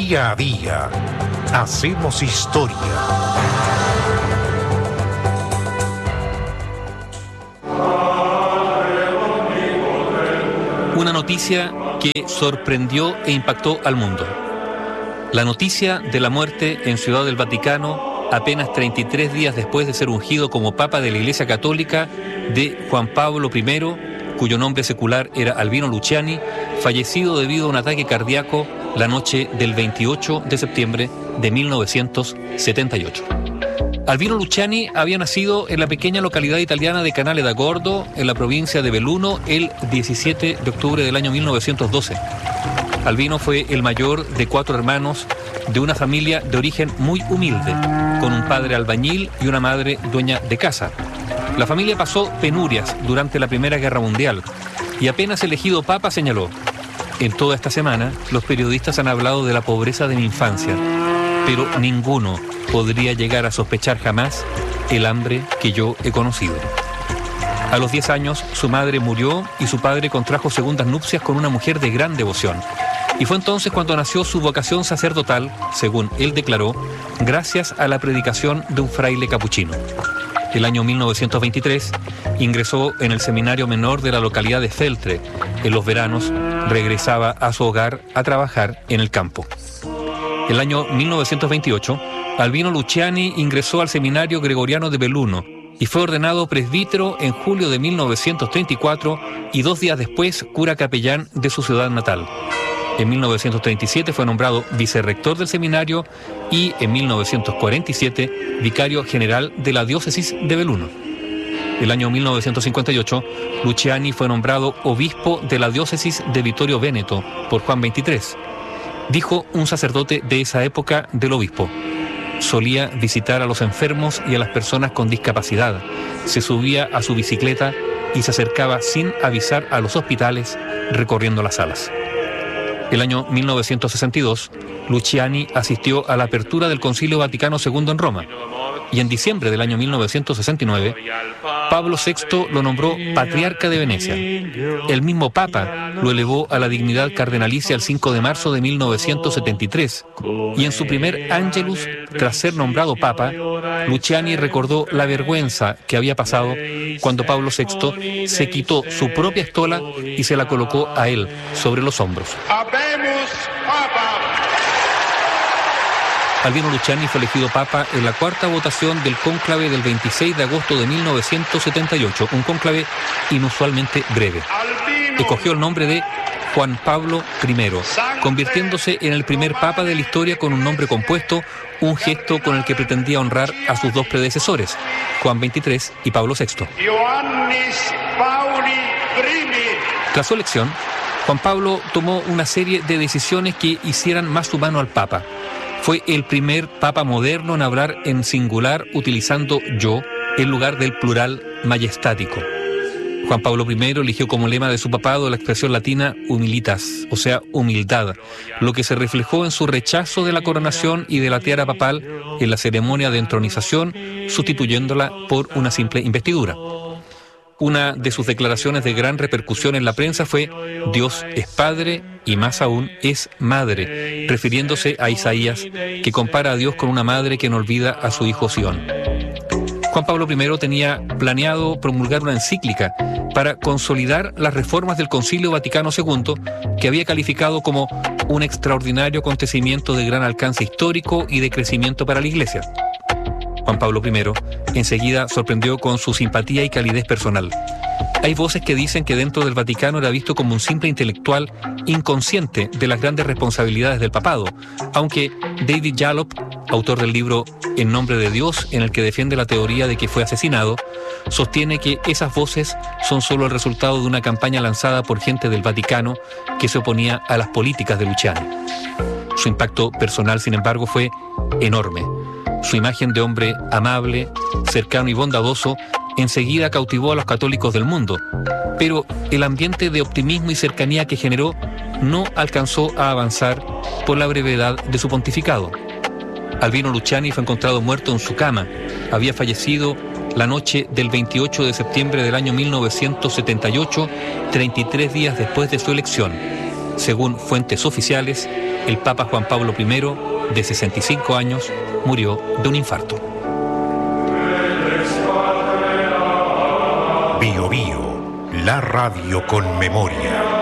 Día a día hacemos historia. Una noticia que sorprendió e impactó al mundo. La noticia de la muerte en Ciudad del Vaticano, apenas 33 días después de ser ungido como Papa de la Iglesia Católica, de Juan Pablo I, cuyo nombre secular era Albino Luciani, fallecido debido a un ataque cardíaco la noche del 28 de septiembre de 1978. Albino Luciani había nacido en la pequeña localidad italiana de Canale d'Agordo, en la provincia de Belluno, el 17 de octubre del año 1912. Albino fue el mayor de 4 hermanos de una familia de origen muy humilde, con un padre albañil y una madre dueña de casa. La familia pasó penurias durante la Primera Guerra Mundial y apenas elegido papa señaló: en toda esta semana los periodistas han hablado de la pobreza de mi infancia, pero ninguno podría llegar a sospechar jamás el hambre que yo he conocido. A los 10 años su madre murió y su padre contrajo segundas nupcias con una mujer de gran devoción. Y fue entonces cuando nació su vocación sacerdotal, según él declaró, gracias a la predicación de un fraile capuchino. El año 1923 ingresó en el seminario menor de la localidad de Feltre. En los veranos regresaba a su hogar a trabajar en el campo. El año 1928, Albino Luciani ingresó al seminario gregoriano de Belluno y fue ordenado presbítero en julio de 1934 y 2 días después cura capellán de su ciudad natal. En 1937 fue nombrado vicerrector del seminario y en 1947 vicario general de la diócesis de Belluno. El año 1958, Luciani fue nombrado obispo de la diócesis de Vittorio Veneto por Juan XXIII. Dijo un sacerdote de esa época del obispo: solía visitar a los enfermos y a las personas con discapacidad, se subía a su bicicleta y se acercaba sin avisar a los hospitales recorriendo las salas. El año 1962, Luciani asistió a la apertura del Concilio Vaticano II en Roma, y en diciembre del año 1969, Pablo VI lo nombró patriarca de Venecia. El mismo Papa lo elevó a la dignidad cardenalicia el 5 de marzo de 1973, y en su primer Angelus, tras ser nombrado Papa, Luciani recordó la vergüenza que había pasado cuando Pablo VI se quitó su propia estola y se la colocó a él sobre los hombros. Albino Luciani fue elegido papa en la 4ª votación del cónclave del 26 de agosto de 1978, un cónclave inusualmente breve. Escogió el nombre de Juan Pablo I, convirtiéndose en el primer papa de la historia con un nombre compuesto, un gesto con el que pretendía honrar a sus 2 predecesores, Juan XXIII y Pablo VI. Tras su elección, Juan Pablo tomó una serie de decisiones que hicieran más humano al papa. Fue el primer papa moderno en hablar en singular utilizando yo en lugar del plural majestático. Juan Pablo I eligió como lema de su papado la expresión latina humilitas, o sea, humildad, lo que se reflejó en su rechazo de la coronación y de la tiara papal en la ceremonia de entronización, sustituyéndola por una simple investidura. Una de sus declaraciones de gran repercusión en la prensa fue: Dios es Padre y más aún es Madre, refiriéndose a Isaías, que compara a Dios con una madre que no olvida a su hijo Sión. Juan Pablo I tenía planeado promulgar una encíclica para consolidar las reformas del Concilio Vaticano II, que había calificado como un extraordinario acontecimiento de gran alcance histórico y de crecimiento para la Iglesia. Juan Pablo I enseguida sorprendió con su simpatía y calidez personal. Hay voces que dicen que dentro del Vaticano era visto como un simple intelectual inconsciente de las grandes responsabilidades del papado, aunque David Yallop, autor del libro En nombre de Dios, en el que defiende la teoría de que fue asesinado, sostiene que esas voces son solo el resultado de una campaña lanzada por gente del Vaticano que se oponía a las políticas de Luciani. Su impacto personal, sin embargo, fue enorme. Su imagen de hombre amable, cercano y bondadoso enseguida cautivó a los católicos del mundo, pero el ambiente de optimismo y cercanía que generó no alcanzó a avanzar por la brevedad de su pontificado. Albino Luciani fue encontrado muerto en su cama. Había fallecido la noche del 28 de septiembre del año 1978, 33 días después de su elección. Según fuentes oficiales, el Papa Juan Pablo I, de 65 años, murió de un infarto. Bio Bio, la radio con memoria.